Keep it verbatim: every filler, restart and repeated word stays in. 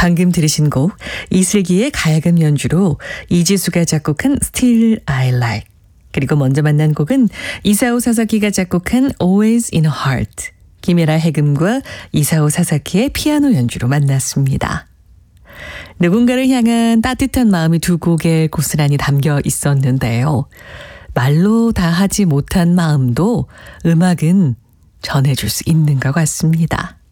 방금 들으신 곡 이슬기의 가야금 연주로 이지수가 작곡한 Still I Like, 그리고 먼저 만난 곡은 이사오 사사키가 작곡한 Always in a Heart, 김혜라 해금과 이사오 사사키의 피아노 연주로 만났습니다. 누군가를 향한 따뜻한 마음이 두 곡에 고스란히 담겨 있었는데요. 말로 다 하지 못한 마음도 음악은 전해줄 수 있는 것 같습니다.